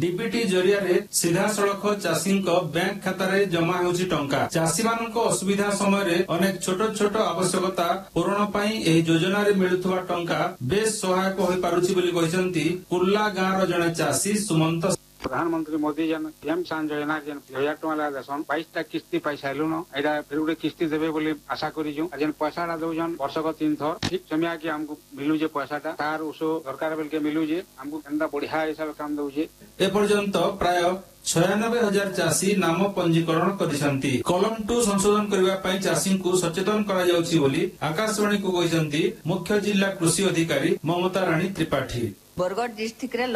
DBT जरिया सीधा सड़क चाषी बैंक खाता जमा होउछि टंका। चाषी मान असुविधा समय अनेक छोट छोट आवश्यकता पूरण पाई एही योजना रे मिलुथुवा टंका बेस सहायक होई पारुछि बोली कहिसंती कुर्ला गाँव जने चाषी सुमंत। प्रधानमंत्री मोदी जन पीएम किसान योजना जन 1000 टका देसन 22टा किस्ती पैसालु न एडा फिर उडे किस्ती देबे बोली आशा करी जन जन पैसाडा दउजन वर्षक 3 थर ठीक समय कि हमको मिलु जे पैसाटा तार उसो सरकार बेल के मिलु जे हमको केंदा बढ़िया हिसाब काम दउजे। ए पर्यंत प्राय 96,000 चाषी नाम पंजीकरण करिसंती। कलम 2 संशोधन करबा पई चाषी को सचेतन करा जाउछि बोली आकाशवाणी को कहिसंती मुख्य जिला कृषि अधिकारी ममता रानी त्रिपाठी। बरगढ़ डिस्ट्रिक्ट रे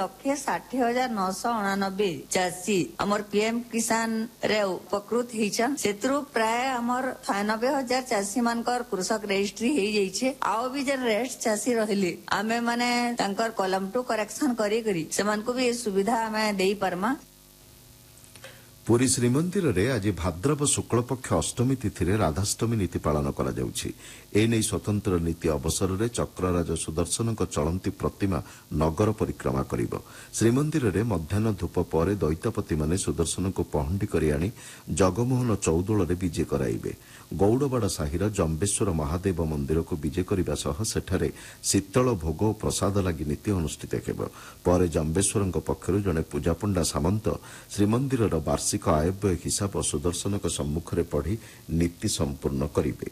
1,60,989 चाषी हमर पीएम किसान रे उपकृत हिचन सेतरु प्राय हमर 96,000 चाषी मानकर कृषक रजिस्ट्री हे जाइछे। आउ भी जन रेस्ट चाषी रहले आमे माने तांकर कलम 2 करेक्शन करी करी सेमान को भी सुविधा हमें देई परमा। पुरी श्रीमंदिर रे आज भाद्रव शुक्ल पक्ष अष्टमी तिथि रे राधाष्टमी नीति पालन करा जाउछि। एने स्वतंत्र नीति अवसर रे चक्रराज सुदर्शन चलंती प्रतिमा नगर परिक्रमा करिवो। श्रीमंदिर रे मध्याह्न धूप पर दैत्यपति माने सुदर्शन को पहंडी करी आनी जगमोहन चौदोल रे विजे कराइबे। गौड़वाड़ा साहिर जम्बेश्वर महादेव मंदिर को विजे करने सह सेठारे शीतल भोग और प्रसाद लगी नीति अनुष्ठित हेब। पर जम्बेश्वर पक्षर जड़े पूजापंडा सामंत श्रीमंदिर वार्षिक आयव्यय हिसाब सुदर्शन सम्मुखें पढ़ी नीति संपूर्ण करेंगे।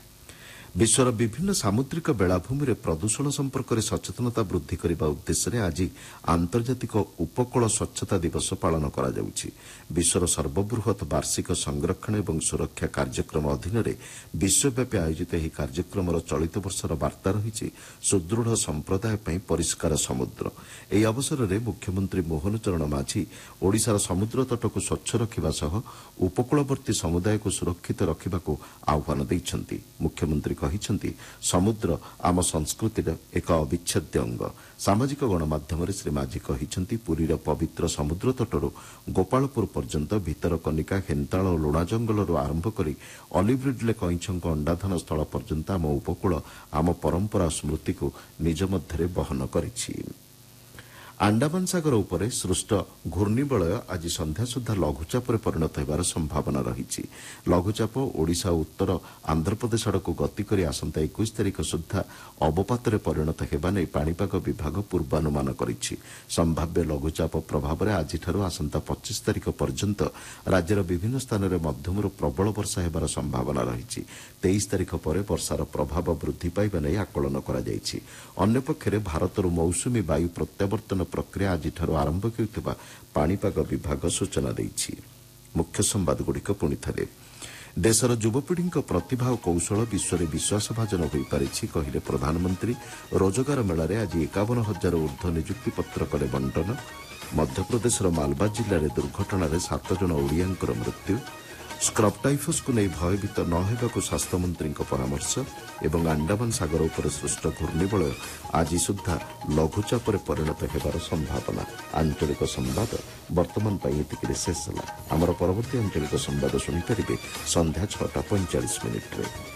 विश्वर विभिन्न सामुद्रिक बेलाभूमि प्रदूषण संपर्क में सचेतनता वृद्धि करने उद्देश्य आज आंतर्जातिक उपकूल स्वच्छता दिवस पालन करा जाउछि। विश्वर सर्वबृहत वार्षिक संरक्षण एवं सुरक्षा कार्यक्रम अधीन विश्वव्यापी आयोजित यह कार्यक्रम चलित वर्षर वार्ता रही सुदृढ़ संप्रदाय पर परिष्कार समुद्र। यह अवसर में मुख्यमंत्री मोहन चरण माझी ओडिशार समुद्र तट को स्वच्छ रखा सह उपकूलवर्ती समुदाय को सुरक्षित रखा आह्वान देइछन्ति। मुख्यमंत्री कहिछन्ति समुद्र आम संस्कृतिर एक अविच्छेद्य अंग। सामाजिक गणमाध्यम श्री माझी कहिछन्ति पुरीर पवित्र समुद्र तटरू गोपालपुर पर्यंत भितरकनिका हेन्ताल और लुणा जंगल आरंभ करी ऑलिव रिडले कईछक अंडाधान स्थल पर्यंत आम उपकूल आम परंपरा स्मृति को निज मध्य बहन करिछि। अंडमान सागर उपरे सृष्ट घूर्णिबलय आज संध्या सुधा लघुचाप परिणत होबार संभावना रही। लघुचाप ओडिशा उत्तर आंध्रप्रदेश आड़क गति कर आसंता 21 तारिख सुधा अवपात परिणत होगा नहीं पाणीपाग विभाग पूर्वानुमान करिछि। संभाव्य लघुचाप प्रभाव में आज आसंता 25 तारिख पर्यंत राज्यर विभिन्न स्थान में मध्यमरू प्रबल वर्षा होबार संभावना रही। 23 तारिख पर वर्षार प्रभाव वृद्धि पाइबा नहीं आकलन करा जायछि। अन्यपक्षे भारतर मौसुमी वायु प्रत्यावर्तन प्रक्रिया आज आरंभ होता पाणीपाग विभाग सूचना देइछि। मुख्य संवाद गुड़िक पुणी थे देशर युवपीढ़ी प्रतिभा और कौशल विश्व में विश्वासभाजन हो पारिछि कहिले प्रधानमंत्री। रोजगार मेला रे आज 51,000 ऊर्ध्व नियुक्ति पत्र कले बंटन। मध्यप्रदेश मालवा जिले में दुर्घटना 7 जन ओडिया मृत्यु। स्क्रब टाइफस को नहीं भयभीत न होगा स्वास्थ्यमंत्री परामर्श एवं अंडमान सागर उपर सृष्ट घूर्णिबलय आज सुधा लघुचाप परिणत होबार संभावना। आंचलिक संवाद वर्तमान एतिक शेष है। आमर परवर्ती आंचलिक संवाद शुणिपारे संध्या 6:45 मिनिट्रे।